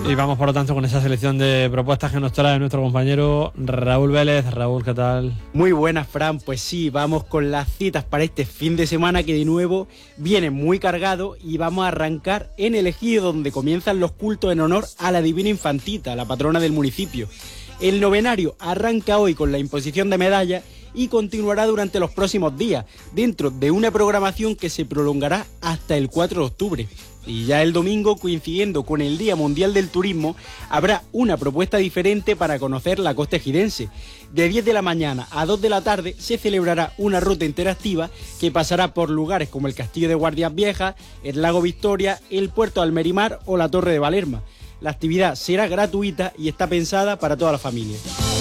Y vamos por lo tanto con esa selección de propuestas que nos trae nuestro compañero Raúl Vélez. Raúl, ¿qué tal? Muy buenas, Fran. Pues sí, vamos con las citas para este fin de semana que de nuevo viene muy cargado y vamos a arrancar en el Ejido, donde comienzan los cultos en honor a la Divina Infantita, la patrona del municipio. El novenario arranca hoy con la imposición de medallas y continuará durante los próximos días, dentro de una programación que se prolongará hasta el 4 de octubre. Y ya el domingo, coincidiendo con el Día Mundial del Turismo, habrá una propuesta diferente para conocer la costa ejidense. De 10 de la mañana a 2 de la tarde se celebrará una ruta interactiva que pasará por lugares como el Castillo de Guardias Viejas, el Lago Victoria, el Puerto de Almerimar o la Torre de Valerma. La actividad será gratuita y está pensada para toda la familia.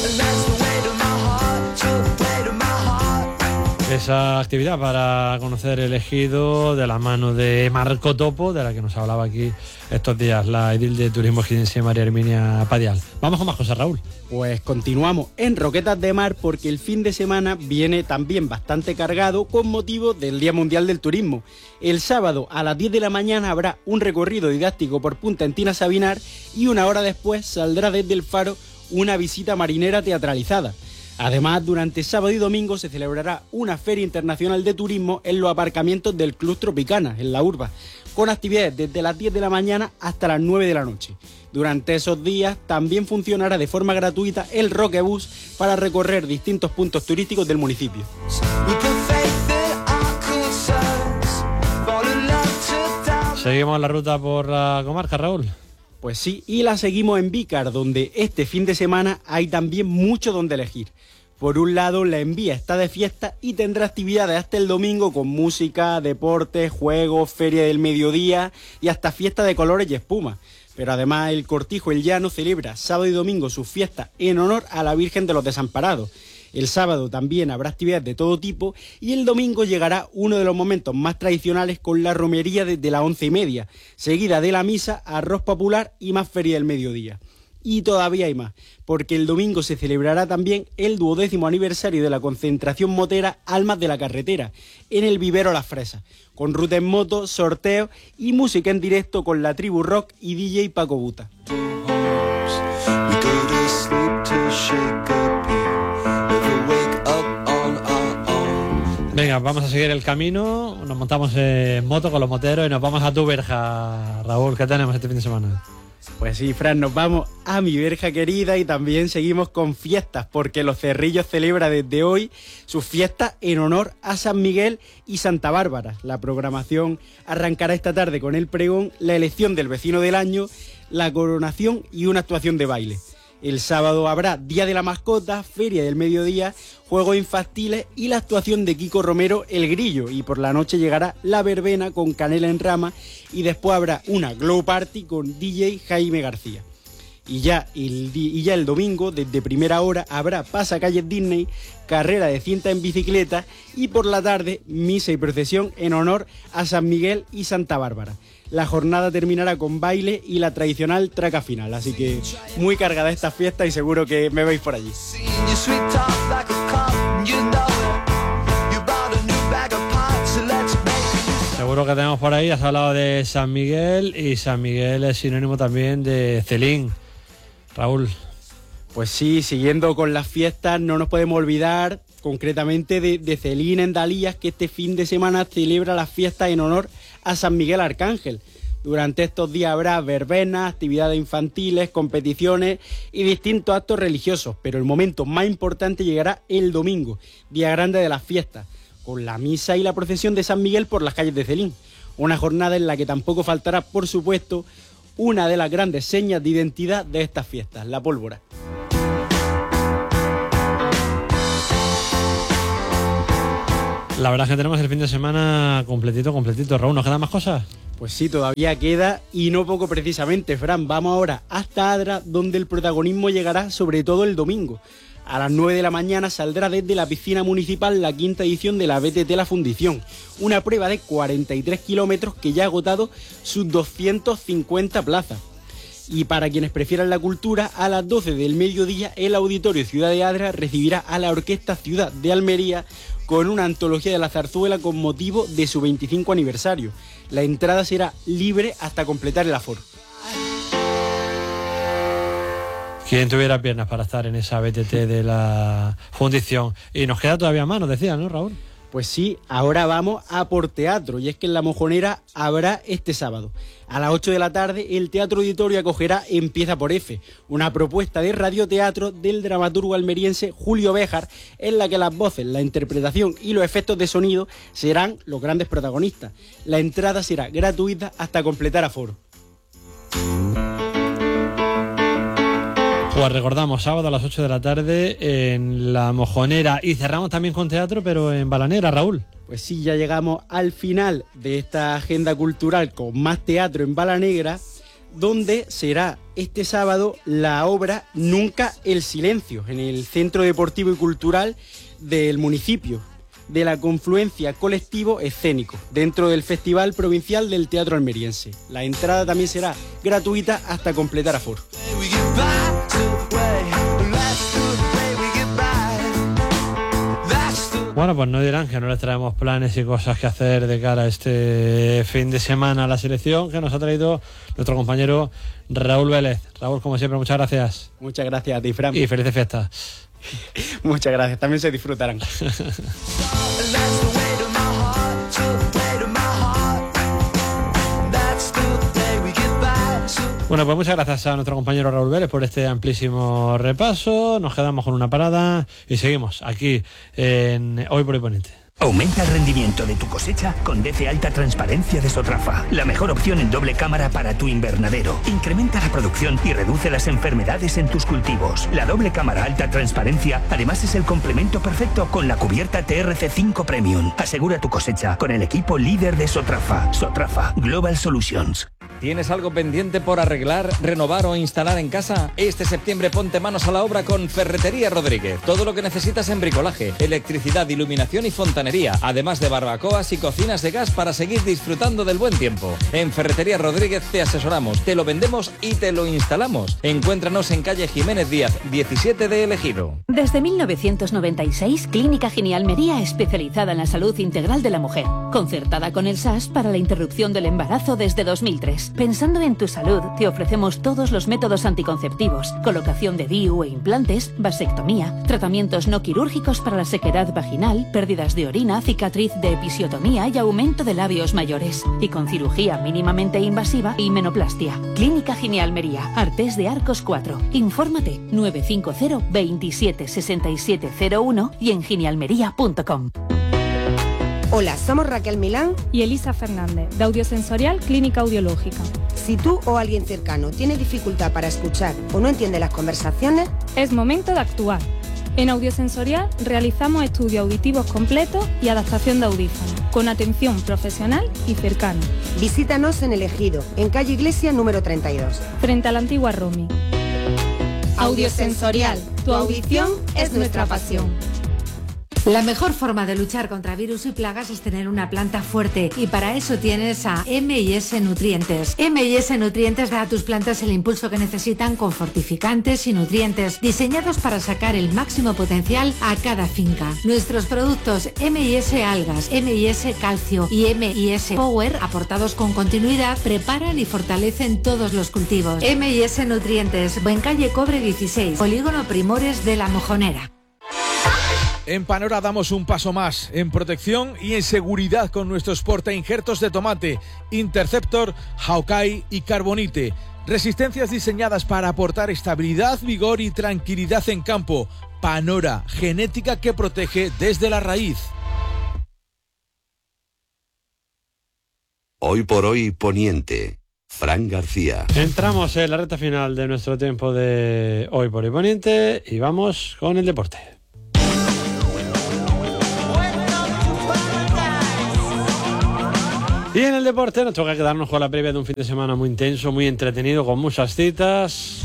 Esa actividad para conocer el Ejido de la mano de Marco Topo, de la que nos hablaba aquí estos días la edil de Turismo Ejidense María Herminia Padial. Vamos con más cosas, Raúl. Pues continuamos en Roquetas de Mar porque el fin de semana viene también bastante cargado con motivo del Día Mundial del Turismo. El sábado a las 10 de la mañana habrá un recorrido didáctico por Punta Encina Sabinar y una hora después saldrá desde el faro una visita marinera teatralizada. Además, durante sábado y domingo se celebrará una Feria Internacional de Turismo en los aparcamientos del Club Tropicana, en la urba, con actividades desde las 10 de la mañana hasta las 9 de la noche. Durante esos días también funcionará de forma gratuita el Roquebús para recorrer distintos puntos turísticos del municipio. Seguimos la ruta por la comarca, Raúl. Pues sí, y la seguimos en Vícar, donde este fin de semana hay también mucho donde elegir. Por un lado, la Envía está de fiesta y tendrá actividades hasta el domingo con música, deportes, juegos, feria del mediodía y hasta fiesta de colores y espuma. Pero además el Cortijo El Llano celebra sábado y domingo sus fiestas en honor a la Virgen de los Desamparados. El sábado también habrá actividades de todo tipo y el domingo llegará uno de los momentos más tradicionales con la romería desde las 11:30, seguida de la misa, arroz popular y más feria del mediodía. Y todavía hay más, porque el domingo se celebrará también el 12º aniversario de la concentración motera Almas de la Carretera, en el vivero Las Fresas, con ruta en moto, sorteos y música en directo con la tribu rock y DJ Paco Buta. Venga, vamos a seguir el camino, nos montamos en moto con los moteros y nos vamos a tu verja, Raúl. ¿Qué tenemos este fin de semana? Pues sí, Fran, nos vamos a mi verja querida y también seguimos con fiestas, porque Los Cerrillos celebra desde hoy sus fiestas en honor a San Miguel y Santa Bárbara. La programación arrancará esta tarde con el pregón, la elección del vecino del año, la coronación y una actuación de baile. El sábado habrá Día de la Mascota, Feria del Mediodía, juegos infantiles y la actuación de Kiko Romero, El Grillo. Y por la noche llegará la verbena con Canela en Rama y después habrá una Glow Party con DJ Jaime García. Y ya el domingo, desde primera hora, habrá pasacalles Disney, carrera de cinta en bicicleta y por la tarde misa y procesión en honor a San Miguel y Santa Bárbara. La jornada terminará con baile y la tradicional traca final, así que muy cargada esta fiesta y seguro que me veis por allí. Seguro que tenemos por ahí, has hablado de San Miguel y San Miguel es sinónimo también de Celín. Raúl. Pues sí, siguiendo con las fiestas, no nos podemos olvidar concretamente de Celín en Dalías, que este fin de semana celebra las fiestas en honor a San Miguel Arcángel. Durante estos días habrá verbenas, actividades infantiles, competiciones y distintos actos religiosos, pero el momento más importante llegará el domingo, día grande de las fiestas, con la misa y la procesión de San Miguel por las calles de Celín. Una jornada en la que tampoco faltará, por supuesto, una de las grandes señas de identidad de estas fiestas, la pólvora. La verdad es que tenemos el fin de semana completito. Raúl, ¿nos quedan más cosas? Pues sí, todavía queda y no poco precisamente, Fran. Vamos ahora hasta Adra, donde el protagonismo llegará sobre todo el domingo. A las 9 de la mañana saldrá desde la piscina municipal la quinta edición de la BTT La Fundición, una prueba de 43 kilómetros que ya ha agotado sus 250 plazas. Y para quienes prefieran la cultura, a las 12 del mediodía el Auditorio Ciudad de Adra recibirá a la Orquesta Ciudad de Almería con una antología de la zarzuela con motivo de su 25 aniversario. La entrada será libre hasta completar el aforo. quien tuviera piernas para estar en esa BTT de la fundición. Y nos queda todavía más, nos decía, ¿no, Raúl? Pues sí, ahora vamos a por teatro, y es que en La Mojonera habrá este sábado. A las 8 de la tarde, el Teatro Auditorio acogerá Empieza por F, una propuesta de radioteatro del dramaturgo almeriense Julio Béjar, en la que las voces, la interpretación y los efectos de sonido serán los grandes protagonistas. La entrada será gratuita hasta completar aforo. Pues recordamos, sábado a las 8 de la tarde en La Mojonera, y cerramos también con teatro, pero en Balanera, Raúl. Pues sí, ya llegamos al final de esta agenda cultural con más teatro en Balanegra, donde será este sábado la obra Nunca el Silencio, en el Centro Deportivo y Cultural del municipio, de la confluencia colectivo escénico, dentro del Festival Provincial del Teatro Almeriense. La entrada también será gratuita hasta completar aforo. Bueno, pues no dirán que no les traemos planes y cosas que hacer de cara a este fin de semana a la selección que nos ha traído nuestro compañero Raúl Vélez. Raúl, como siempre, muchas gracias. Muchas gracias a ti, Fran. Y felices fiestas. Muchas gracias, también se disfrutarán. Bueno, pues muchas gracias a nuestro compañero Raúl Vélez por este amplísimo repaso. Nos quedamos con una parada y seguimos aquí en Hoy por Hoy Poniente. Aumenta el rendimiento de tu cosecha con DC Alta Transparencia de Sotrafa, la mejor opción en doble cámara para tu invernadero. Incrementa la producción y reduce las enfermedades en tus cultivos. La doble cámara Alta Transparencia además es el complemento perfecto con la cubierta TRC5 Premium. Asegura tu cosecha con el equipo líder de Sotrafa. Sotrafa Global Solutions. ¿Tienes algo pendiente por arreglar, renovar o instalar en casa? Este septiembre ponte manos a la obra con Ferretería Rodríguez. Todo lo que necesitas en bricolaje, electricidad, iluminación y fontanería, además de barbacoas y cocinas de gas para seguir disfrutando del buen tiempo. En Ferretería Rodríguez te asesoramos, te lo vendemos y te lo instalamos. Encuéntranos en calle Jiménez Díaz, 17 de El Ejido. Desde 1996, Clínica Ginialmería, especializada en la salud integral de la mujer, concertada con el SAS para la interrupción del embarazo desde 2003. Pensando en tu salud, te ofrecemos todos los métodos anticonceptivos, colocación de DIU e implantes, vasectomía, tratamientos no quirúrgicos para la sequedad vaginal, pérdidas de orina, cicatriz de episiotomía y aumento de labios mayores, y con cirugía mínimamente invasiva y menoplastia. Clínica Ginialmería, Artés de Arcos 4. Infórmate 950 27 67 01 y en ginialmería.com. Hola, somos Raquel Milán y Elisa Fernández, de Audiosensorial Clínica Audiológica. Si tú o alguien cercano tiene dificultad para escuchar o no entiende las conversaciones, es momento de actuar. En Audiosensorial realizamos estudios auditivos completos y adaptación de audífonos, con atención profesional y cercana. Visítanos en El Ejido, en calle Iglesia número 32. Frente a la antigua Romy. Audiosensorial, tu audición es nuestra pasión. La mejor forma de luchar contra virus y plagas es tener una planta fuerte, y para eso tienes a M&S Nutrientes. M&S Nutrientes da a tus plantas el impulso que necesitan con fortificantes y nutrientes diseñados para sacar el máximo potencial a cada finca. Nuestros productos M&S Algas, M&S Calcio y M&S Power, aportados con continuidad, preparan y fortalecen todos los cultivos. M&S Nutrientes, Buencalle Cobre 16, Polígono Primores de La Mojonera. En Panora damos un paso más en protección y en seguridad con nuestros portainjertos de tomate, Interceptor, Hawkeye y Carbonite. Resistencias diseñadas para aportar estabilidad, vigor y tranquilidad en campo. Panora, genética que protege desde la raíz. Hoy por hoy Poniente. Fran García. Entramos en la recta final de nuestro tiempo de Hoy por Hoy Poniente y vamos con el deporte. Y en el deporte nos toca quedarnos con la previa de un fin de semana muy intenso, muy entretenido, con muchas citas.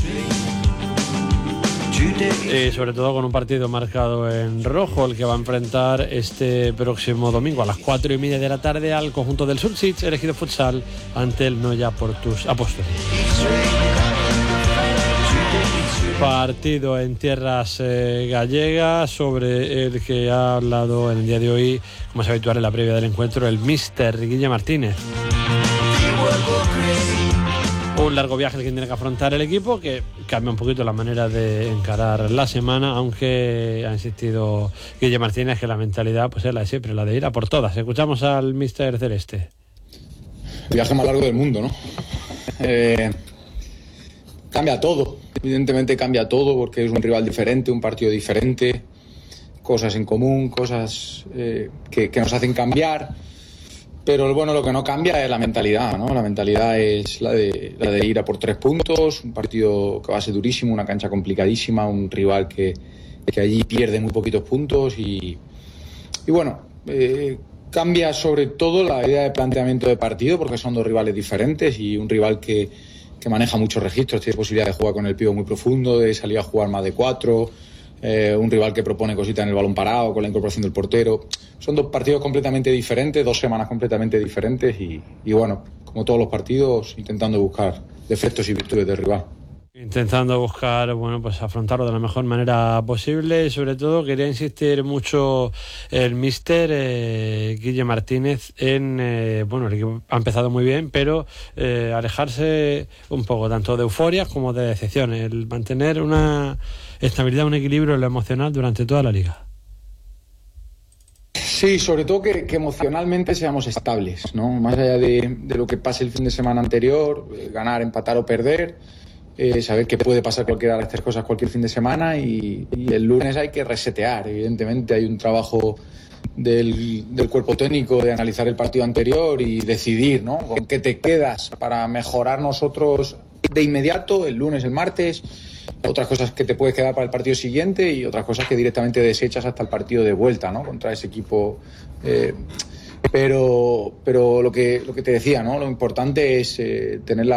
Y sobre todo con un partido marcado en rojo, el que va a enfrentar este próximo domingo a las 4:30 de la tarde al conjunto del Surtsich, El Ejido Futsal, ante el Noia Portus Apóstoles. Partido en tierras gallegas, sobre el que ha hablado en el día de hoy, como es habitual en la previa del encuentro, el míster Guille Martínez. un largo viaje el que tiene que afrontar el equipo, que cambia un poquito la manera de encarar la semana, aunque ha insistido Guille Martínez que la mentalidad pues es la de siempre, la de ir a por todas. Escuchamos al míster celeste. El viaje más largo del mundo, ¿no? Cambia todo, evidentemente cambia todo, porque es un rival diferente, un partido diferente, cosas en común, cosas que nos hacen cambiar. Pero bueno, lo que no cambia es la mentalidad, ¿no? La mentalidad es la de ir a por 3 puntos, un partido que va a ser durísimo, una cancha complicadísima, un rival que allí pierde muy poquitos puntos y bueno, cambia sobre todo la idea de planteamiento de partido, porque son 2 rivales diferentes y un rival que maneja muchos registros, tiene posibilidad de jugar con el pívot muy profundo, de salir a jugar más de 4, un rival que propone cositas en el balón parado, con la incorporación del portero. Son 2 partidos completamente diferentes, 2 semanas completamente diferentes y bueno, como todos los partidos, intentando buscar defectos y virtudes del rival. Intentando buscar, bueno, pues afrontarlo de la mejor manera posible y sobre todo quería insistir mucho el míster Guille Martínez en, bueno, el equipo ha empezado muy bien, pero alejarse un poco tanto de euforias como de decepciones, el mantener una estabilidad, un equilibrio en lo emocional durante toda la liga. Sí, sobre todo que emocionalmente seamos estables, ¿no? Más allá de lo que pase el fin de semana anterior, ganar, empatar o perder, saber que puede pasar cualquiera de las 3 cosas cualquier fin de semana y el lunes hay que resetear. Evidentemente hay un trabajo del cuerpo técnico de analizar el partido anterior y decidir, ¿no?, con qué te quedas para mejorar nosotros de inmediato el lunes, el martes, otras cosas que te puedes quedar para el partido siguiente y otras cosas que directamente desechas hasta el partido de vuelta, ¿no?, contra ese equipo. Pero lo que te decía, ¿no?, lo importante es tener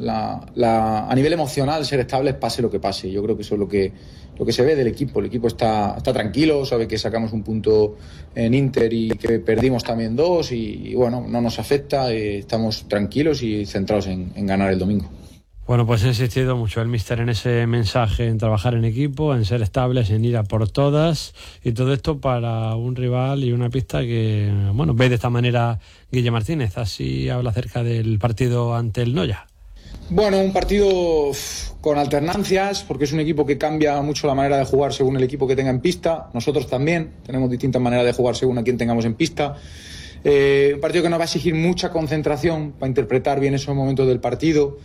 a nivel emocional, ser estables pase lo que pase. Yo creo que eso es lo que se ve del equipo. El equipo está tranquilo, sabe que sacamos un punto en Inter y que perdimos también 2 y bueno, no nos afecta, estamos tranquilos y centrados en ganar el domingo. Bueno, pues he insistido mucho el míster en ese mensaje, en trabajar en equipo, en ser estables, en ir a por todas, y todo esto para un rival y una pista que, bueno, ve de esta manera Guille Martínez. Así habla acerca del partido ante el Noya. Bueno, un partido con alternancias, porque es un equipo que cambia mucho la manera de jugar según el equipo que tenga en pista. Nosotros también tenemos distintas maneras de jugar según a quien tengamos en pista. Un partido que nos va a exigir mucha concentración para interpretar bien esos momentos del partido.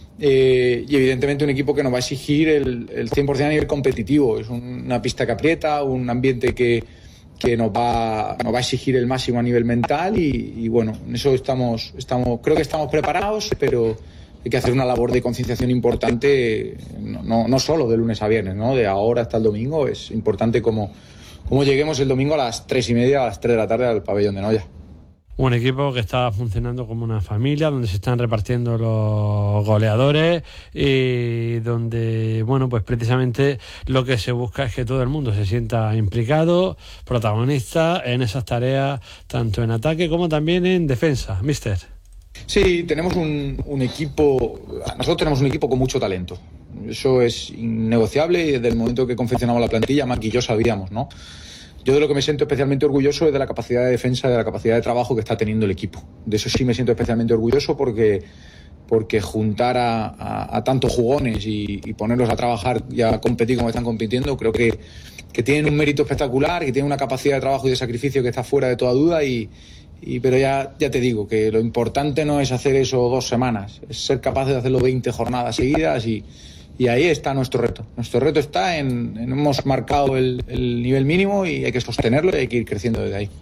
Y evidentemente un equipo que nos va a exigir el 100% a nivel competitivo. Es una pista que aprieta, un ambiente que nos va a exigir el máximo a nivel mental y bueno, en eso creo que estamos preparados, pero hay que hacer una labor de concienciación importante, no solo de lunes a viernes, ¿no?, de ahora hasta el domingo. Es importante como lleguemos el domingo a las 3:30, a las 3 de la tarde al pabellón de Noya. Un equipo que está funcionando como una familia, donde se están repartiendo los goleadores y donde, bueno, pues precisamente lo que se busca es que todo el mundo se sienta implicado, protagonista en esas tareas, tanto en ataque como también en defensa. Mister. Sí, tenemos un equipo, nosotros tenemos un equipo con mucho talento. Eso es innegociable y desde el momento que confeccionamos la plantilla, Maki y yo sabíamos, ¿no? Yo de lo que me siento especialmente orgulloso es de la capacidad de defensa, de la capacidad de trabajo que está teniendo el equipo. De eso sí me siento especialmente orgulloso porque juntar a tantos jugones y ponerlos a trabajar y a competir como están compitiendo, creo que tienen un mérito espectacular, que tienen una capacidad de trabajo y de sacrificio que está fuera de toda duda pero ya te digo que lo importante no es hacer eso 2 semanas, es ser capaz de hacerlo 20 jornadas seguidas y ahí está nuestro reto. Nuestro reto está hemos marcado el nivel mínimo y hay que sostenerlo y hay que ir creciendo desde ahí.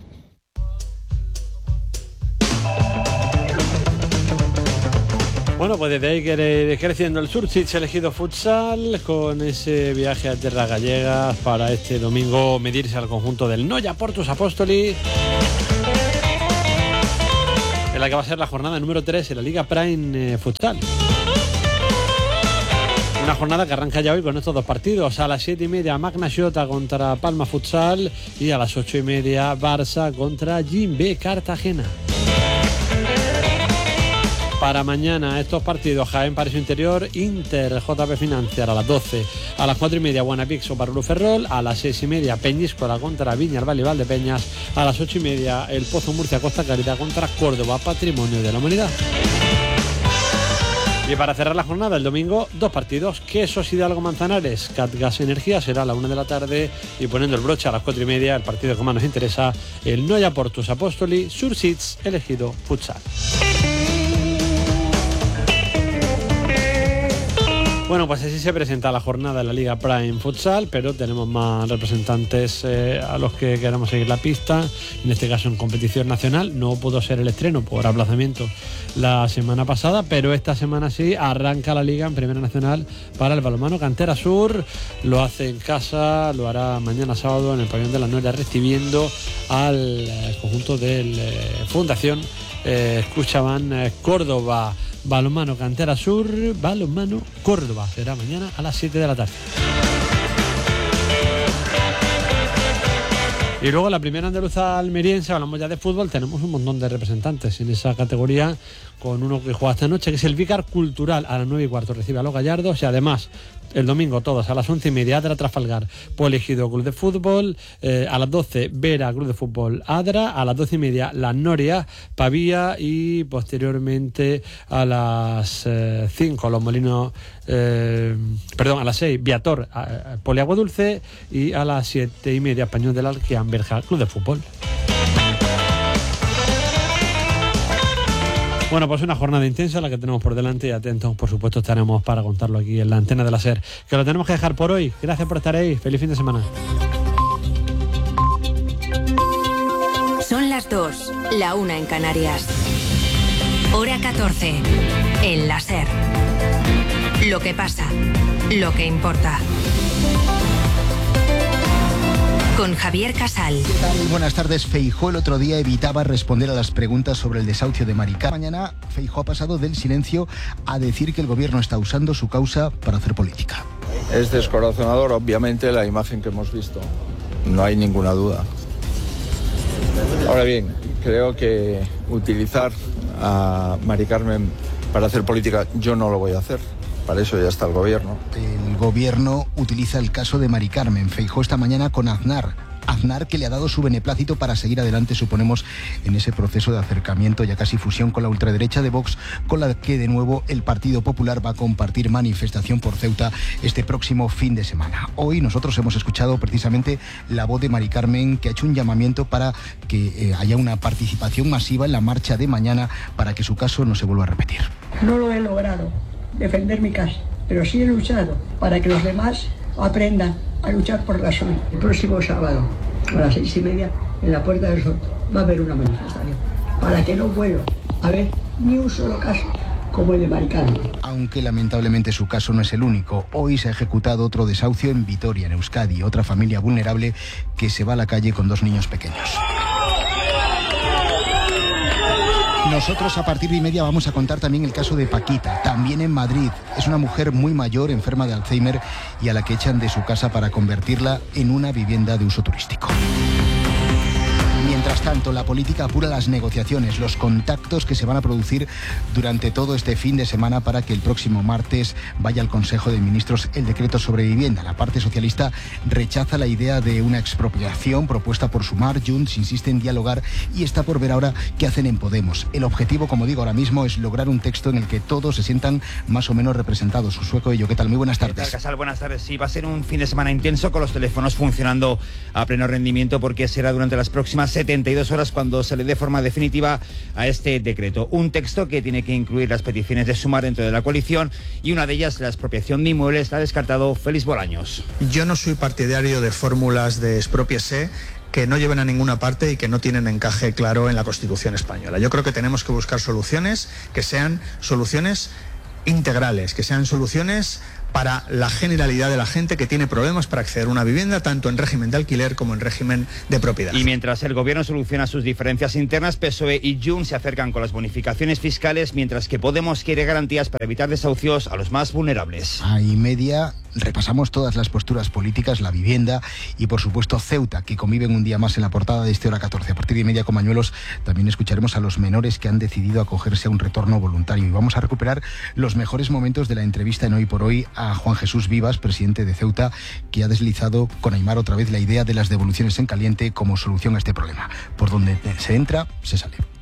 Bueno, pues desde ahí quiere ir creciendo el Surchich elegido futsal con ese viaje a tierras gallegas para este domingo medirse al conjunto del Noya Portus Apostoli, en la que va a ser la jornada número 3 en la Liga Prime Futsal. Una jornada que arranca ya hoy con estos 2 partidos. A las 7:30 Magna Xota contra Palma Futsal y a las 8:30 Barça contra Jimbe Cartagena. Para mañana estos partidos: Jaén Paraíso Interior, Inter JP Financiar a las 12, a las 4:30 Guanapixo Parulu Ferrol, a las 6:30 Peñíscola contra Viñas Valle Valdepeñas, a las 8:30 El Pozo Murcia Costa Caridad contra Córdoba Patrimonio de la Humanidad. Y para cerrar la jornada, el domingo, 2 partidos. Quesos Hidalgo Manzanares, Catgas Energía, será a la 1 de la tarde. Y poniendo el broche a las 4:30, el partido que más nos interesa, el Noia Portus Apóstoli, Sursits, elegido futsal. Bueno, pues así se presenta la jornada de la Liga Prime Futsal, pero tenemos más representantes a los que queramos seguir la pista, en este caso en competición nacional. No pudo ser el estreno por aplazamiento la semana pasada, pero esta semana sí arranca la Liga en Primera Nacional para el balonmano Cantera Sur. Lo hace en casa, lo hará mañana sábado en el pabellón de la Noria, recibiendo al conjunto del Fundación Scotiabank Córdoba. Balonmano Cantera Sur, Balonmano Córdoba. Será mañana a las 7 de la tarde. Y luego la primera andaluza almeriense, hablamos ya de fútbol, tenemos un montón de representantes en esa categoría, con uno que juega esta noche, que es el Vícar Cultural, a las 9:15 recibe a los Gallardos, y además el domingo todos a las 11:30 Adra Trafalgar, Poelegido Club de Fútbol, a las 12 Vera Club de Fútbol Adra, a las 12:30 La Noria Pavía, y posteriormente a las 5 Los Molinos, a las 6 Viator Poliagua Dulce, y a las 7:30 Español del Alquian Berja Club de Fútbol. Bueno, pues una jornada intensa la que tenemos por delante, y atentos, por supuesto, estaremos para contarlo aquí en la antena de la SER, que lo tenemos que dejar por hoy. Gracias por estar ahí, feliz fin de semana. Son las 2, la 1 en Canarias. Hora 14, en la SER. Lo que pasa, lo que importa. Con Javier Casal. ¿Qué tal? Buenas tardes. Feijóo el otro día evitaba responder a las preguntas sobre el desahucio de Maricarmen. Mañana Feijóo ha pasado del silencio a decir que el gobierno está usando su causa para hacer política. Es descorazonador, obviamente, la imagen que hemos visto. No hay ninguna duda. Ahora bien, creo que utilizar a Maricarmen para hacer política, yo no lo voy a hacer. Para eso ya está el gobierno. El gobierno utiliza el caso de Maricarmen. Feijóo esta mañana con Aznar, que le ha dado su beneplácito para seguir adelante, suponemos, en ese proceso de acercamiento, ya casi fusión con la ultraderecha de Vox, con la que de nuevo el Partido Popular va a compartir manifestación por Ceuta este próximo fin de semana. Hoy nosotros hemos escuchado precisamente la voz de Maricarmen, que ha hecho un llamamiento para que haya una participación masiva en la marcha de mañana para que su caso no se vuelva a repetir. No lo he logrado defender mi casa, pero sí he luchado para que los demás aprendan a luchar por la suya. El próximo sábado a las 6:30 en la Puerta del Sol va a haber una manifestación para que no vuelva a haber ni un solo caso como el de Maricarmen. Aunque lamentablemente su caso no es el único. Hoy se ha ejecutado otro desahucio en Vitoria, en Euskadi, otra familia vulnerable que se va a la calle con 2 niños pequeños. Nosotros a partir de 1:30 vamos a contar también el caso de Paquita, también en Madrid. Es una mujer muy mayor, enferma de Alzheimer, y a la que echan de su casa para convertirla en una vivienda de uso turístico. Mientras tanto, la política apura las negociaciones, los contactos que se van a producir durante todo este fin de semana para que el próximo martes vaya al Consejo de Ministros el decreto sobre vivienda. La parte socialista rechaza la idea de una expropiación propuesta por Sumar. Junts insiste en dialogar y está por ver ahora qué hacen en Podemos. El objetivo, como digo ahora mismo, es lograr un texto en el que todos se sientan más o menos representados. Sueco y yo, ¿qué tal? Muy buenas tardes. ¿Qué tal, Casal? Buenas tardes. Sí, va a ser un fin de semana intenso con los teléfonos funcionando a pleno rendimiento, porque será durante las próximas 72 horas cuando se le dé forma definitiva a este decreto. Un texto que tiene que incluir las peticiones de Sumar dentro de la coalición, y una de ellas, la expropiación de inmuebles, la ha descartado Félix Bolaños. Yo no soy partidario de fórmulas de expropiese que no lleven a ninguna parte y que no tienen encaje claro en la Constitución española. Yo creo que tenemos que buscar soluciones que sean soluciones integrales, que sean soluciones para la generalidad de la gente que tiene problemas para acceder a una vivienda, tanto en régimen de alquiler como en régimen de propiedad. Y mientras el gobierno soluciona sus diferencias internas, PSOE y Junts se acercan con las bonificaciones fiscales, mientras que Podemos quiere garantías para evitar desahucios a los más vulnerables. A 1:30 repasamos todas las posturas políticas, la vivienda y, por supuesto, Ceuta, que conviven un día más en la portada de este Hora 14. A partir de 1:30 con Mañuelos también escucharemos a los menores que han decidido acogerse a un retorno voluntario, y vamos a recuperar los mejores momentos de la entrevista en Hoy por Hoy a Juan Jesús Vivas, presidente de Ceuta, que ha deslizado con Aimar otra vez la idea de las devoluciones en caliente como solución a este problema. Por donde se entra, se sale.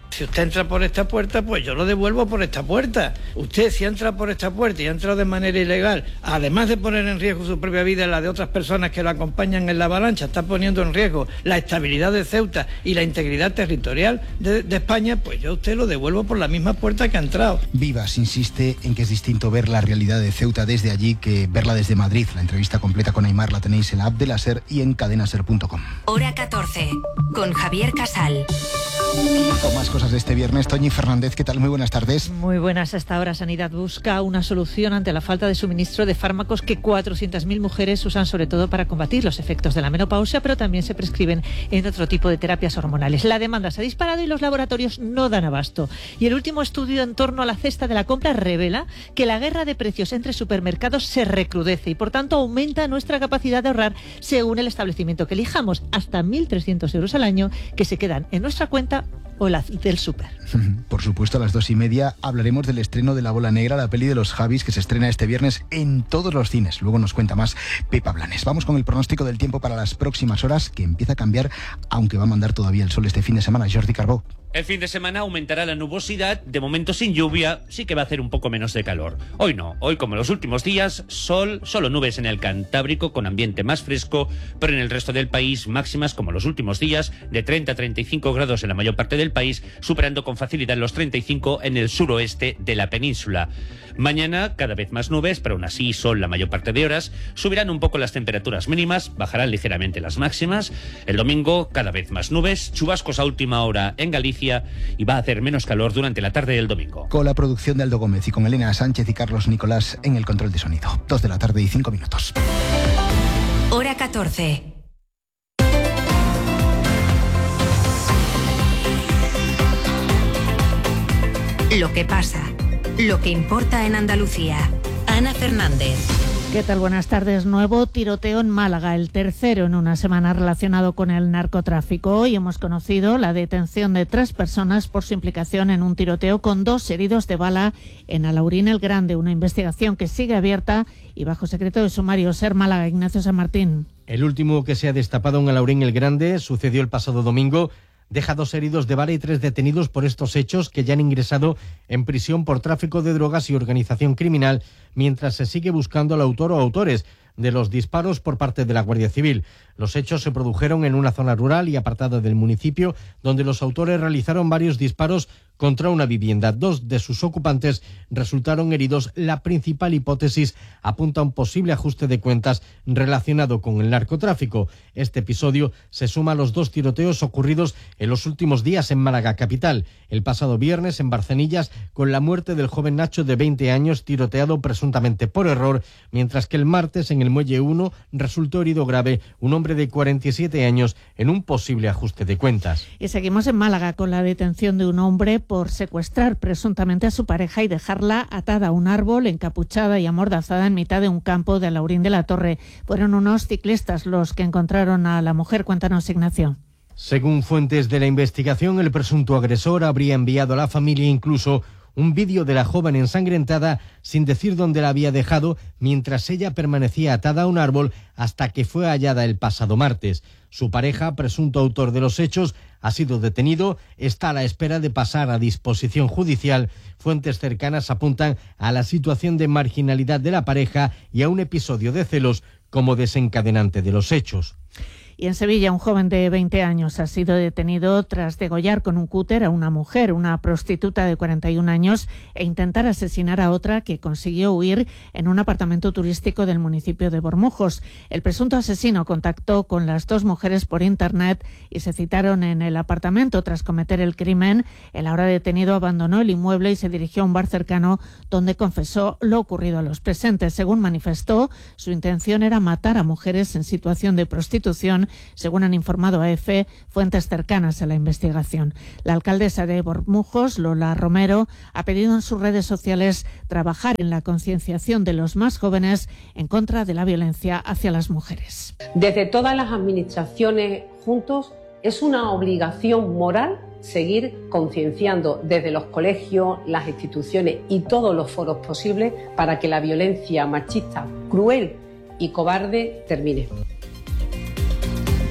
Si usted entra por esta puerta, pues yo lo devuelvo por esta puerta. Usted, si entra por esta puerta y ha entrado de manera ilegal, además de poner en riesgo su propia vida y la de otras personas que lo acompañan en la avalancha, está poniendo en riesgo la estabilidad de Ceuta y la integridad territorial de España, pues yo a usted lo devuelvo por la misma puerta que ha entrado. Vivas insiste en que es distinto ver la realidad de Ceuta desde allí que verla desde Madrid. La entrevista completa con Aimar la tenéis en la app de la SER y en cadenaser.com. Hora 14, con Javier Casal. Con más cosas de este viernes, Toñi Fernández, ¿qué tal? Muy buenas tardes. Muy buenas. Hasta ahora Sanidad busca una solución ante la falta de suministro de fármacos que 400.000 mujeres usan sobre todo para combatir los efectos de la menopausia, pero también se prescriben en otro tipo de terapias hormonales. La demanda se ha disparado y los laboratorios no dan abasto. Y el último estudio en torno a la cesta de la compra revela que la guerra de precios entre supermercados se recrudece y por tanto aumenta nuestra capacidad de ahorrar según el establecimiento que elijamos, hasta 1.300 euros al año que se quedan en nuestra cuenta o la del súper. Por supuesto, a las 2:30 hablaremos del estreno de La Bola Negra, la peli de los Javis, que se estrena este viernes en todos los cines. Luego nos cuenta más Pepa Blanes. Vamos con el pronóstico del tiempo para las próximas horas, que empieza a cambiar, aunque va a mandar todavía el sol este fin de semana. Jordi Carbó. El fin de semana aumentará la nubosidad, de momento sin lluvia, sí que va a hacer un poco menos de calor. Hoy no, hoy como los últimos días, sol, solo nubes en el Cantábrico con ambiente más fresco, pero en el resto del país máximas como los últimos días, de 30 a 35 grados en la mayor parte del país, superando con facilidad los 35 en el suroeste de la península. Mañana cada vez más nubes, pero aún así sol la mayor parte de horas, subirán un poco las temperaturas mínimas, bajarán ligeramente las máximas. El domingo cada vez más nubes, chubascos a última hora en Galicia, y va a hacer menos calor durante la tarde del domingo. Con la producción de Aldo Gómez y con Elena Sánchez y Carlos Nicolás en el control de sonido. 2:05 p.m. Hora 14. Lo que pasa, lo que importa en Andalucía. Ana Fernández. ¿Qué tal? Buenas tardes. Nuevo tiroteo en Málaga, el tercero en una semana relacionado con el narcotráfico. Hoy hemos conocido la detención de 3 personas por su implicación en un tiroteo con 2 heridos de bala en Alhaurín el Grande. Una investigación que sigue abierta y bajo secreto de sumario. SER Málaga, Ignacio San Martín. El último que se ha destapado en Alhaurín el Grande sucedió el pasado domingo. Deja 2 heridos de bala y 3 detenidos por estos hechos que ya han ingresado en prisión por tráfico de drogas y organización criminal, mientras se sigue buscando al autor o autores de los disparos por parte de la Guardia Civil. Los hechos se produjeron en una zona rural y apartada del municipio, donde los autores realizaron varios disparos contra una vivienda. 2 de sus ocupantes resultaron heridos. La principal hipótesis apunta a un posible ajuste de cuentas relacionado con el narcotráfico. Este episodio se suma a los 2 tiroteos ocurridos en los últimos días en Málaga capital. El pasado viernes en Barcenillas, con la muerte del joven Nacho de 20 años, tiroteado presuntamente por error, mientras que el martes en el Muelle 1 resultó herido grave un hombre de 47 años en un posible ajuste de cuentas. Y seguimos en Málaga con la detención de un hombre por secuestrar presuntamente a su pareja y dejarla atada a un árbol, encapuchada y amordazada en mitad de un campo de Alhaurín de la Torre. Fueron unos ciclistas los que encontraron a la mujer. Cuéntanos, Ignacio. Según fuentes de la investigación, el presunto agresor habría enviado a la familia incluso un vídeo de la joven ensangrentada sin decir dónde la había dejado, mientras ella permanecía atada a un árbol hasta que fue hallada el pasado martes. Su pareja, presunto autor de los hechos, ha sido detenido, está a la espera de pasar a disposición judicial. Fuentes cercanas apuntan a la situación de marginalidad de la pareja y a un episodio de celos como desencadenante de los hechos. Y en Sevilla, un joven de 20 años ha sido detenido tras degollar con un cúter a una mujer, una prostituta de 41 años, e intentar asesinar a otra que consiguió huir en un apartamento turístico del municipio de Bormujos. El presunto asesino contactó con las 2 mujeres por internet y se citaron en el apartamento. Tras cometer el crimen, el ahora detenido abandonó el inmueble y se dirigió a un bar cercano donde confesó lo ocurrido a los presentes. Según manifestó, su intención era matar a mujeres en situación de prostitución, según han informado a EFE fuentes cercanas a la investigación. La alcaldesa de Bormujos, Lola Romero, ha pedido en sus redes sociales trabajar en la concienciación de los más jóvenes en contra de la violencia hacia las mujeres. Desde todas las administraciones juntos es una obligación moral seguir concienciando desde los colegios, las instituciones y todos los foros posibles para que la violencia machista, cruel y cobarde termine.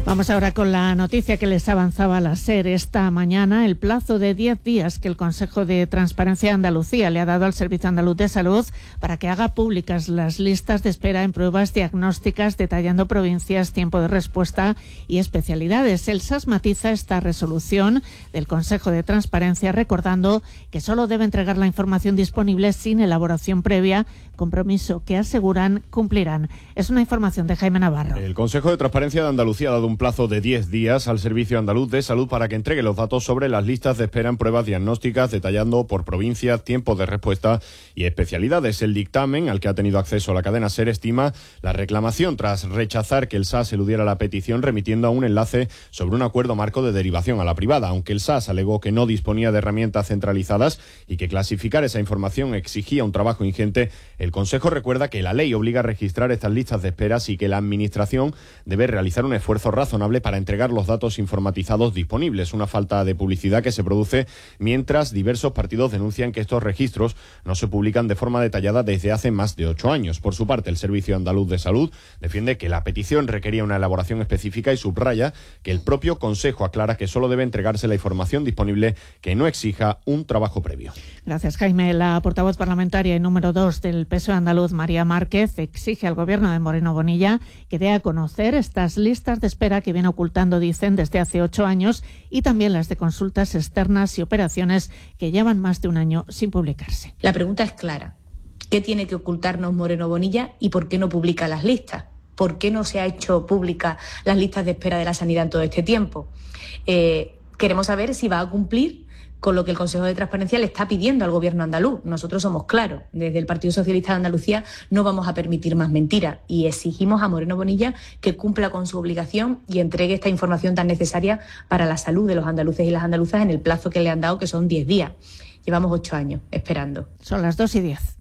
Vamos ahora con la noticia que les avanzaba la SER esta mañana. El plazo de 10 días que el Consejo de Transparencia de Andalucía le ha dado al Servicio Andaluz de Salud para que haga públicas las listas de espera en pruebas diagnósticas, detallando provincias, tiempo de respuesta y especialidades. El SAS matiza esta resolución del Consejo de Transparencia, recordando que solo debe entregar la información disponible sin elaboración previa, compromiso que aseguran cumplirán. Es una información de Jaime Navarro. El Consejo de Transparencia de Andalucía ha dado un plazo de 10 días al Servicio Andaluz de Salud para que entregue los datos sobre las listas de espera en pruebas diagnósticas, detallando por provincia, tiempo de respuesta y especialidades. El dictamen al que ha tenido acceso la cadena SER estima la reclamación tras rechazar que el SAS eludiera la petición, remitiendo a un enlace sobre un acuerdo marco de derivación a la privada. Aunque el SAS alegó que no disponía de herramientas centralizadas y que clasificar esa información exigía un trabajo ingente, el Consejo recuerda que la ley obliga a registrar estas listas de esperas y que la Administración debe realizar un esfuerzo razonable para entregar los datos informatizados disponibles. Una falta de publicidad que se produce mientras diversos partidos denuncian que estos registros no se publican de forma detallada desde hace más de 8 años. Por su parte, el Servicio Andaluz de Salud defiende que la petición requería una elaboración específica y subraya que el propio Consejo aclara que solo debe entregarse la información disponible que no exija un trabajo previo. Gracias, Jaime. La portavoz parlamentaria y número 2 del PSOE andaluz, María Márquez, exige al Gobierno de Moreno Bonilla que dé a conocer estas listas de espera que viene ocultando, dicen, desde hace 8 años, y también las de consultas externas y operaciones que llevan más de un año sin publicarse. La pregunta es clara. ¿Qué tiene que ocultarnos Moreno Bonilla y por qué no publica las listas? ¿Por qué no se ha hecho pública las listas de espera de la sanidad en todo este tiempo? Queremos saber si va a cumplir con lo que el Consejo de Transparencia le está pidiendo al Gobierno andaluz. Nosotros somos claros. Desde el Partido Socialista de Andalucía no vamos a permitir más mentiras y exigimos a Moreno Bonilla que cumpla con su obligación y entregue esta información tan necesaria para la salud de los andaluces y las andaluzas en el plazo que le han dado, que son 10 días. Llevamos 8 años esperando. Son las 2:10.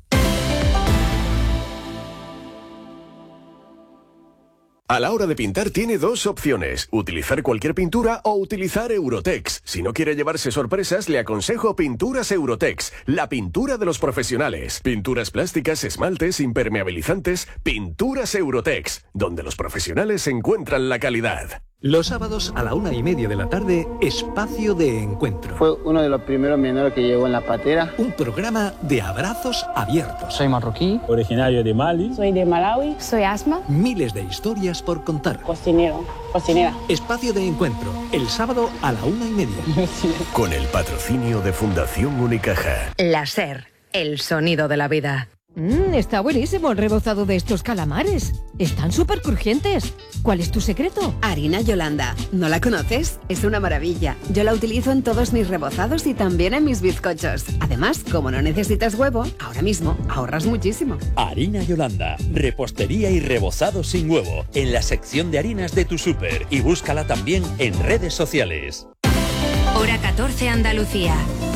A la hora de pintar tiene dos opciones, utilizar cualquier pintura o utilizar Eurotex. Si no quiere llevarse sorpresas, le aconsejo Pinturas Eurotex, la pintura de los profesionales. Pinturas plásticas, esmaltes, impermeabilizantes, Pinturas Eurotex, donde los profesionales encuentran la calidad. Los sábados a la 1:30 de la tarde, Espacio de Encuentro. Fue uno de los primeros menores que llegó en la patera. Un programa de abrazos abiertos. Soy marroquí, originario de Mali. Soy de Malawi, soy Asma. Miles de historias por contar. Cocinero, cocinera. Espacio de Encuentro, el sábado a la 1:30. Con el patrocinio de Fundación Unicaja. La SER, el sonido de la vida. Está buenísimo el rebozado de estos calamares. Están súper crujientes. ¿Cuál es tu secreto? Harina Yolanda. ¿No la conoces? Es una maravilla. Yo la utilizo en todos mis rebozados y también en mis bizcochos. Además, como no necesitas huevo, ahora mismo ahorras muchísimo. Harina Yolanda. Repostería y rebozado sin huevo. En la sección de harinas de tu súper. Y búscala también en redes sociales. Hora 14 Andalucía.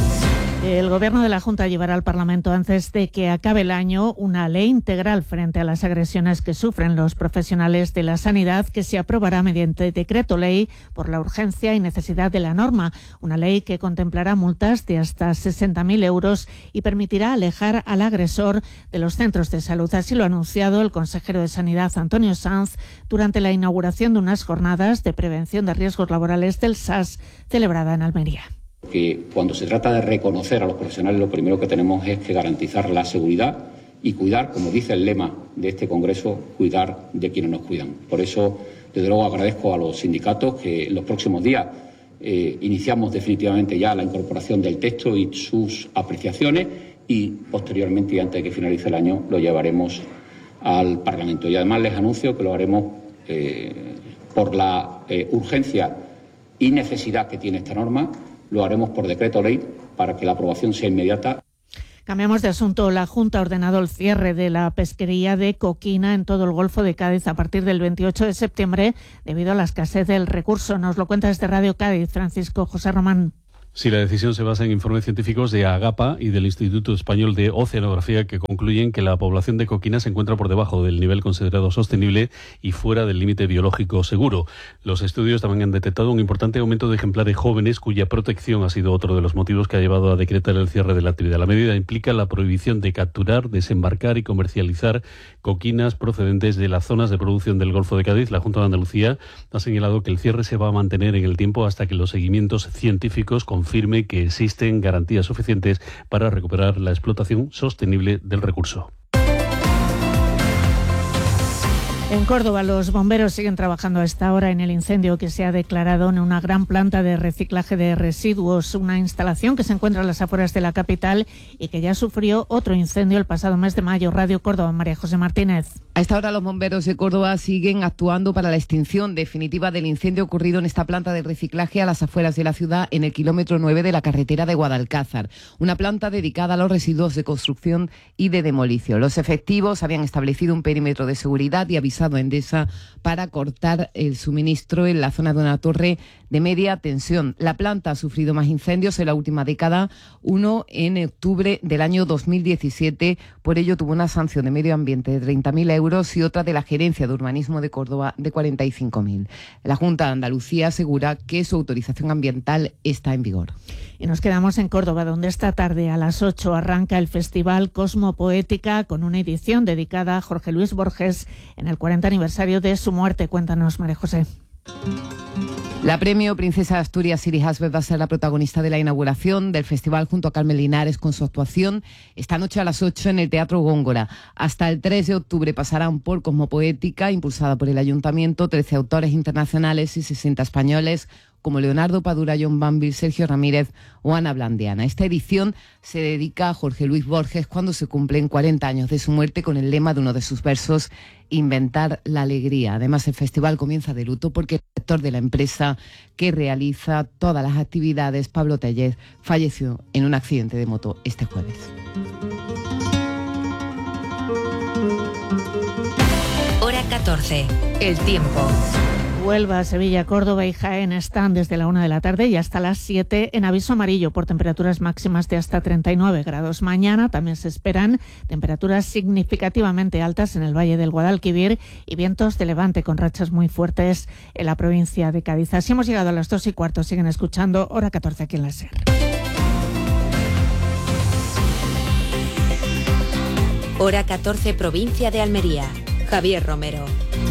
El Gobierno de la Junta llevará al Parlamento, antes de que acabe el año, una ley integral frente a las agresiones que sufren los profesionales de la sanidad, que se aprobará mediante decreto ley por la urgencia y necesidad de la norma. Una ley que contemplará multas de hasta 60.000 euros y permitirá alejar al agresor de los centros de salud. Así lo ha anunciado el consejero de Sanidad, Antonio Sanz, durante la inauguración de unas jornadas de prevención de riesgos laborales del SAS, celebrada en Almería. Que cuando se trata de reconocer a los profesionales, lo primero que tenemos es que garantizar la seguridad y cuidar, como dice el lema de este Congreso, cuidar de quienes nos cuidan. Por eso, desde luego, agradezco a los sindicatos que en los próximos días iniciamos definitivamente ya la incorporación del texto y sus apreciaciones y posteriormente, y antes de que finalice el año, lo llevaremos al Parlamento. Y además les anuncio que lo haremos por la urgencia y necesidad que tiene esta norma. Lo haremos por decreto ley para que la aprobación sea inmediata. Cambiamos de asunto. La Junta ha ordenado el cierre de la pesquería de coquina en todo el Golfo de Cádiz a partir del 28 de septiembre debido a la escasez del recurso. Nos lo cuenta desde Radio Cádiz, Francisco José Román. Sí, la decisión se basa en informes científicos de AGAPA y del Instituto Español de Oceanografía que concluyen que la población de coquina se encuentra por debajo del nivel considerado sostenible y fuera del límite biológico seguro. Los estudios también han detectado un importante aumento de ejemplares jóvenes cuya protección ha sido otro de los motivos que ha llevado a decretar el cierre de la actividad. La medida implica la prohibición de capturar, desembarcar y comercializar coquinas procedentes de las zonas de producción del Golfo de Cádiz. La Junta de Andalucía ha señalado que el cierre se va a mantener en el tiempo hasta que los seguimientos científicos confirme que existen garantías suficientes para recuperar la explotación sostenible del recurso. En Córdoba, los bomberos siguen trabajando a esta hora en el incendio que se ha declarado en una gran planta de reciclaje de residuos, una instalación que se encuentra a las afueras de la capital y que ya sufrió otro incendio el pasado mes de mayo. Radio Córdoba, María José Martínez. A esta hora los bomberos de Córdoba siguen actuando para la extinción definitiva del incendio ocurrido en esta planta de reciclaje a las afueras de la ciudad en el kilómetro 9 de la carretera de Guadalcázar, una planta dedicada a los residuos de construcción y de demolición. Los efectivos habían establecido un perímetro de seguridad y avisado a Endesa para cortar el suministro en la zona de una torre de media tensión. La planta ha sufrido más incendios en la última década, uno en octubre del año 2017, por ello tuvo una sanción de medio ambiente de 30.000 euros y otra de la Gerencia de Urbanismo de Córdoba de 45.000. La Junta de Andalucía asegura que su autorización ambiental está en vigor. Y nos quedamos en Córdoba, donde esta tarde a las 8 arranca el Festival Cosmopoética con una edición dedicada a Jorge Luis Borges en el 40 aniversario de su muerte. Cuéntanos, María José. La premio Princesa de Asturias, Siri Hasbeth, va a ser la protagonista de la inauguración del festival junto a Carmen Linares con su actuación esta noche a las 8 en el Teatro Góngora. Hasta el 3 de octubre pasarán por Cosmopoética, impulsada por el Ayuntamiento, 13 autores internacionales y 60 españoles, como Leonardo Padura, John Banville, Sergio Ramírez o Ana Blandiana. Esta edición se dedica a Jorge Luis Borges cuando se cumplen 40 años de su muerte, con el lema de uno de sus versos, inventar la alegría. Además, el festival comienza de luto porque el director de la empresa que realiza todas las actividades, Pablo Tellez, falleció en un accidente de moto este jueves. Hora 14. El tiempo. Huelva, Sevilla, Córdoba y Jaén están desde la 1 de la tarde y hasta las 7 en aviso amarillo por temperaturas máximas de hasta 39 grados. Mañana también se esperan temperaturas significativamente altas en el Valle del Guadalquivir y vientos de levante con rachas muy fuertes en la provincia de Cádiz. Así hemos llegado a las 2:15. Siguen escuchando Hora 14 aquí en la SER. Hora 14, provincia de Almería. Javier Romero.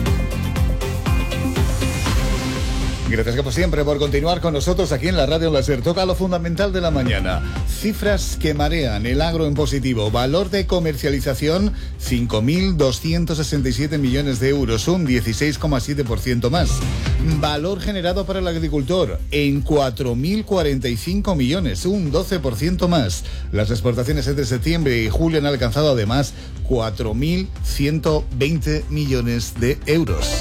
Gracias como siempre por continuar con nosotros aquí en la Radio La SER. Toca lo fundamental de la mañana. Cifras que marean el agro en positivo. Valor de comercialización 5.267 millones de euros, un 16,7% más. Valor generado para el agricultor en 4.045 millones, un 12% más. Las exportaciones entre septiembre y julio han alcanzado además 4.120 millones de euros.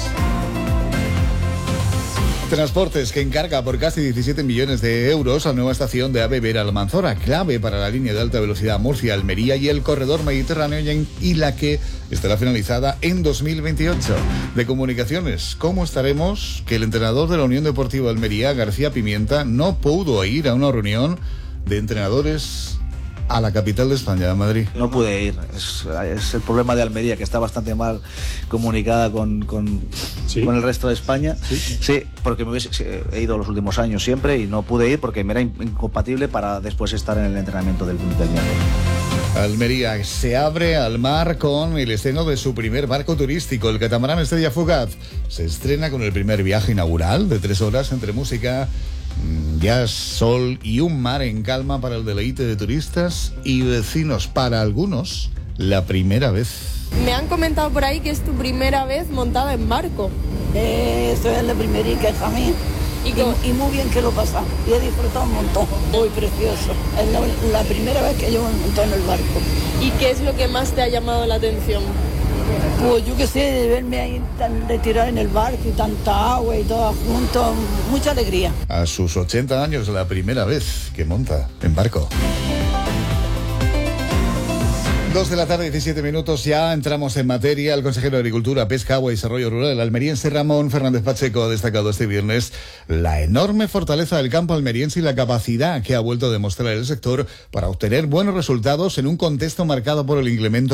Transportes, que encarga por casi 17 millones de euros la nueva estación de AVE Vera Almanzora, clave para la línea de alta velocidad Murcia-Almería y el corredor mediterráneo, y la que estará finalizada en 2028. De comunicaciones, ¿cómo estaremos? Que el entrenador de la Unión Deportiva Almería, García Pimienta, no pudo ir a una reunión de entrenadores a la capital de España, Madrid. No pude ir, es el problema de Almería, que está bastante mal comunicada con el resto de España. Sí, porque he ido los últimos años siempre y no pude ir porque me era incompatible para después estar en el entrenamiento del miércoles. Almería se abre al mar con el estreno de su primer barco turístico, el catamarán Estrella Fugaz. Se estrena con el primer viaje inaugural de 3 horas entre música, jazz, sol y un mar en calma para el deleite de turistas y vecinos. Para algunos, la primera vez. Me han comentado por ahí que es tu primera vez montada en barco. Esto es la primerica, hija mía. Y muy bien que lo pasamos. Y he disfrutado un montón. Muy precioso. Es la primera vez que yo me monto en el barco. ¿Y qué es lo que más te ha llamado la atención? Pues yo qué sé, de verme ahí tan retirada en el barco y tanta agua y todo junto, mucha alegría. A sus 80 años, la primera vez que monta en barco. 2 de la tarde, 17 minutos, ya entramos en materia. El consejero de Agricultura, Pesca, Agua y Desarrollo Rural, el almeriense Ramón Fernández Pacheco, ha destacado este viernes la enorme fortaleza del campo almeriense y la capacidad que ha vuelto a demostrar el sector para obtener buenos resultados en un contexto marcado por el incremento